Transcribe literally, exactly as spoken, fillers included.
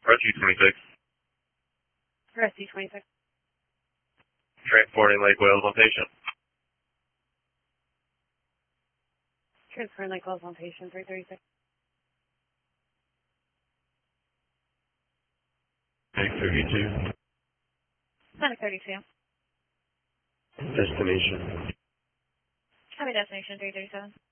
Rescue twenty-six. Rescue twenty-six. Transporting Lake Wales on patient. Transferring Lake Wales on patient three thirty-six. Tank thirty-two. Center thirty-two. Destination. Copy destination three thirty-seven.